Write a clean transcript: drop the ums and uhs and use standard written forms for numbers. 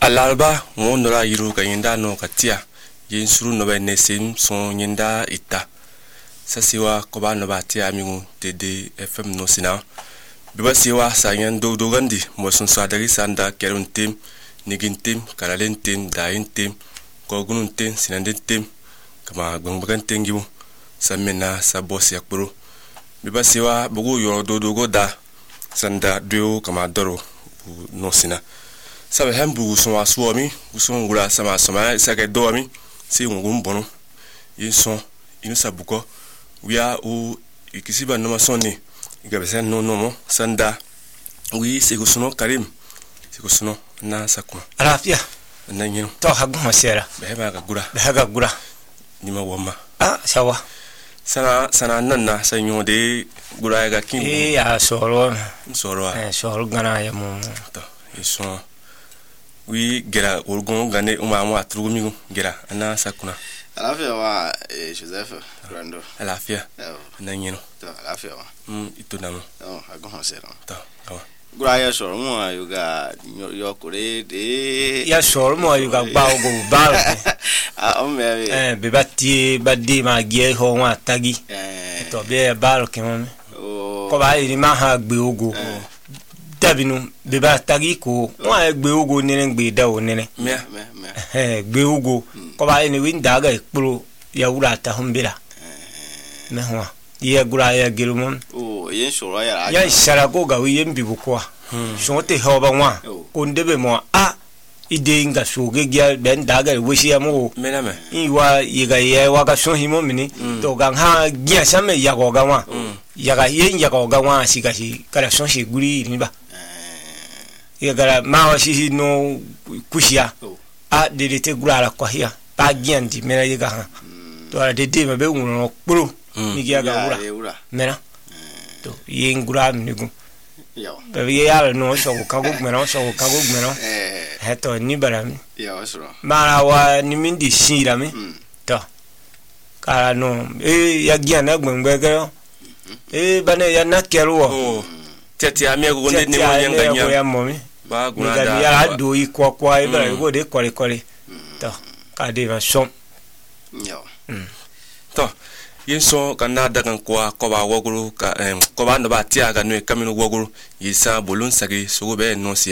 Alalba ngonora yiru kayinda no katia yinsuru no bene sim son yinda ita sasiwa koba no batia amingu tede fm no sina biba siwa sayan dogandi mosun sadari sanda keruntim nigintim karalentim daintim kogununtim sinandentim kama gbangbagantim gibu samena sabosi akpuru biba siwa bugu yo dogo da sanda dio kama doro no sina sabe hambu so asuomi uson gura sama sake doami si ngum bono yinson inu sabuko wia u ikisiba no masoni igabesa no mo sanda wi segusuno karim segusuno na sakuma Alafia na nyino to hagu masera beheba ga gura nima woma sawa sana nanna sanyo de gura ga kin ya soro gana ya mo to yinson wi gera urgon gane umamu atrugumigu gera ana sakuna Alafia wa Joseph Rando alafia na nyino to alafia wa itunamo hagu masera to kawa gura ya soro mo yuga yokore de ya soro mo yuga bawo go bal o me bebati badi ma gie ho wa tagi to be bal kemo ko ba iri ma ha gbe ogo dabinu beba tagi ko wa gbe ogo nene gbe da o nene me gbe ogo ko ba ni winda ga ikpuru ya wura ta humbira me ho ye gura ya girumon yen soro ya ya shara ko ga wi yembi bukwa so te ho ba wa ko ndebe mo ide nga soge gya ben daga wishi amu mename iwa yiga ye waga so himo mini to gang ha gya same ya go ga wa yaga yen ya go ga wa sikasi kala so shi guri ni ba ya gara ma wa shi no kushia de te gura kwa hia ba gyandi mena yiga ha to ala de me be wuro kpuru ni gya ga wura mena to yen gura ni gu bebe ya no so ka go mena heto ni barami ya wasro mara wa ni mindi shira mi to kara no ya gya na gbengbe gero bane ya na kero tete ami go ne mo nyanga nya ya momi ba guna da ya do yi kwa bara go de kore to ka de va som yo to yinso kana dagan kwa ko ba woguru ka ko ba no ba tia ga no kamino woguru yisa bolun sagi so be no si